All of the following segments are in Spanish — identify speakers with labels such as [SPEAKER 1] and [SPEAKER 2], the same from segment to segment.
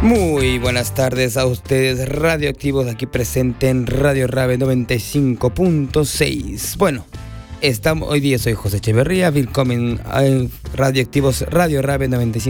[SPEAKER 1] Muy buenas tardes a ustedes, radioactivos, aquí presente en Radio Rabe 95.6. Bueno, hoy día soy José Echeverría, willkommen a Radioactivos Radio Rabe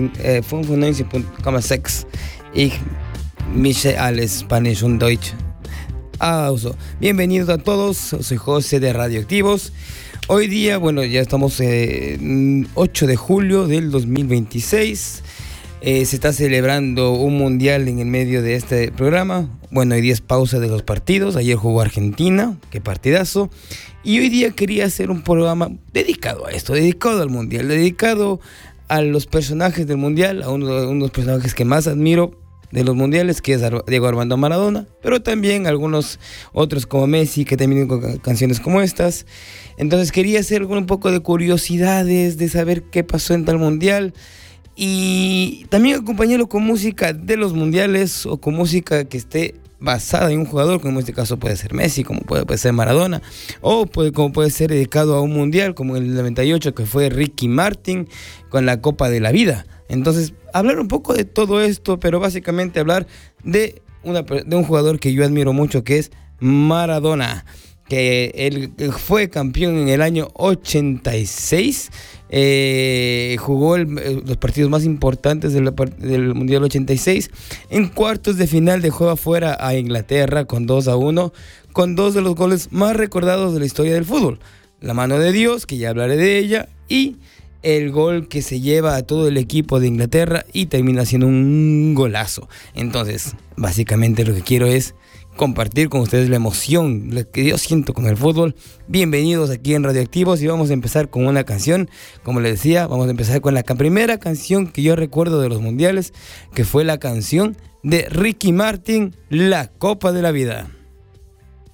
[SPEAKER 1] 95.6. Ich mische al Spanish und Deutsch. Also, bienvenidos a todos, soy José de Radioactivos. Hoy día, bueno, ya estamos 8 de julio del 2026. Se está celebrando un mundial en el medio de este programa. Bueno, hoy día es pausa de los partidos. Ayer jugó Argentina, qué partidazo. Y hoy día quería hacer un programa dedicado a esto, dedicado al mundial, dedicado a los personajes del mundial, a uno de los personajes que más admiro de los mundiales, que es Diego Armando Maradona, pero también algunos otros como Messi, que también tienen canciones como estas. Entonces quería hacer un poco de curiosidades, de saber qué pasó en tal mundial. Y también acompañarlo con música de los mundiales o con música que esté basada en un jugador, como en este caso puede ser Messi, como puede ser Maradona, o como puede ser dedicado a un mundial, como el 98 que fue Ricky Martin con la Copa de la Vida. Entonces, hablar un poco de todo esto, pero básicamente hablar de un jugador que yo admiro mucho, que es Maradona, que él fue campeón en el año 86. Jugó los partidos más importantes del Mundial 86. En cuartos de final dejó afuera a Inglaterra con 2-1, con dos de los goles más recordados de la historia del fútbol: la mano de Dios, que ya hablaré de ella, y el gol que se lleva a todo el equipo de Inglaterra y termina siendo un golazo. Entonces, básicamente lo que quiero es compartir con ustedes la emoción, lo que yo siento con el fútbol. Bienvenidos aquí en Radioactivos y vamos a empezar con una canción. Como les decía, vamos a empezar con la primera canción que yo recuerdo de los mundiales, que fue la canción de Ricky Martin, La Copa de la Vida.